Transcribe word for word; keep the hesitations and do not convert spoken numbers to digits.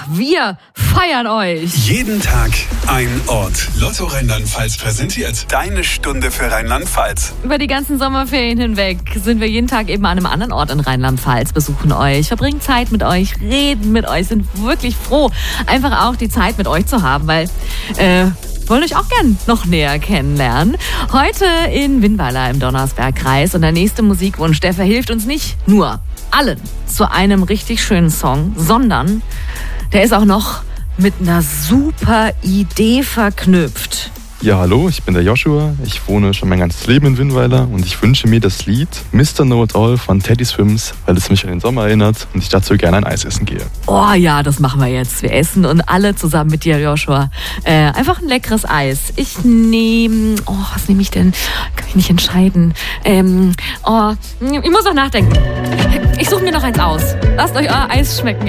wir feiern euch. Jeden Tag ein Ort. Lotto Rheinland-Pfalz präsentiert deine Stunde für Rheinland-Pfalz. Über die ganzen Sommerferien hinweg sind wir jeden Tag eben an einem anderen Ort in Rheinland-Pfalz, besuchen euch, verbringen Zeit mit euch, reden mit euch, sind wirklich froh, einfach auch die Zeit mit euch zu haben, weil äh, wollen euch auch gern noch näher kennenlernen. Heute in Winnweiler im Donnersbergkreis und der nächste Musikwunsch, der verhilft uns nicht nur allen zu einem richtig schönen Song, sondern der ist auch noch mit einer super Idee verknüpft. Ja, hallo, ich bin der Joshua. Ich wohne schon mein ganzes Leben in Winnweiler und ich wünsche mir das Lied Mister Know It All von Teddy Swims, weil es mich an den Sommer erinnert und ich dazu gerne ein Eis essen gehe. Oh ja, das machen wir jetzt. Wir essen und alle zusammen mit dir, Joshua, äh, einfach ein leckeres Eis. Ich nehme, oh, was nehme ich denn? Kann ich nicht entscheiden. Ähm, oh, ich muss noch nachdenken. Ich suche mir noch eins aus. Lasst euch euer Eis schmecken.